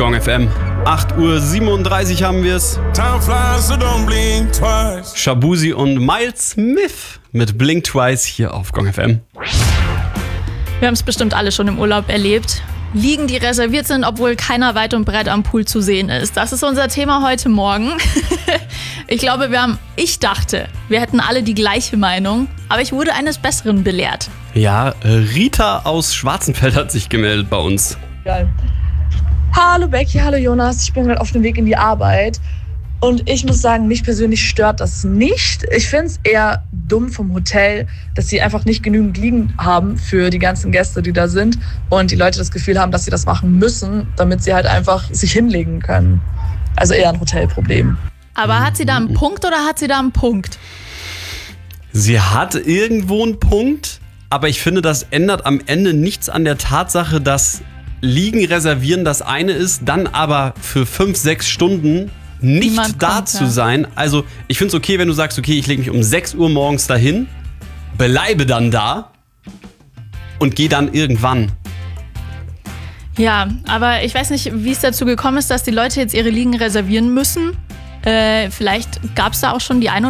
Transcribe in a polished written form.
Gong FM. 8:37 Uhr haben wir es. Shaboozey und Miles Smith mit Blink Twice hier auf Gong FM. Wir haben es bestimmt alle schon im Urlaub erlebt. Liegen, die reserviert sind, obwohl keiner weit und breit am Pool zu sehen ist. Das ist unser Thema heute Morgen. Ich dachte, wir hätten alle die gleiche Meinung, aber ich wurde eines Besseren belehrt. Ja, Rita aus Schwarzenfeld hat sich gemeldet bei uns. Geil. Hallo Becky, hallo Jonas, ich bin gerade auf dem Weg in die Arbeit und ich muss sagen, mich persönlich stört das nicht. Ich finde es eher dumm vom Hotel, dass sie einfach nicht genügend Liegen haben für die ganzen Gäste, die da sind und die Leute das Gefühl haben, dass sie das machen müssen, damit sie halt einfach sich hinlegen können. Also eher ein Hotelproblem. Aber hat sie da einen Punkt oder hat sie da einen Punkt? Sie hat irgendwo einen Punkt, aber ich finde, das ändert am Ende nichts an der Tatsache, dass Liegen reservieren das eine ist, dann aber für 5-6 Stunden nicht da zu sein. Also ich finde es okay, wenn du sagst, okay, ich lege mich um 6 Uhr morgens dahin, bleibe dann da und gehe dann irgendwann. Ja, aber ich weiß nicht, wie es dazu gekommen ist, dass die Leute jetzt ihre Liegen reservieren müssen. Vielleicht gab es da auch schon die ein